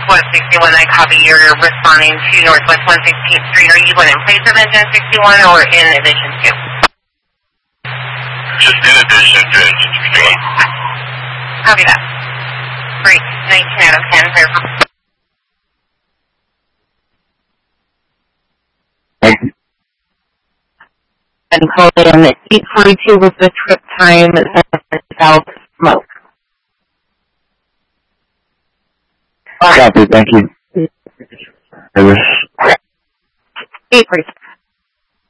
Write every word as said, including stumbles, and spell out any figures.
Northwest sixty-one, I copy. You're responding to Northwest one sixteenth Street. Are you going in place of engine sixty-one or in addition to? Just in addition to engine sixty-one. Copy that. Great. nineteen out of ten. Clear for... Thank you. And call in at eight forty-two with the trip time South Smoke. Copy, thank you. It was eight forty-two.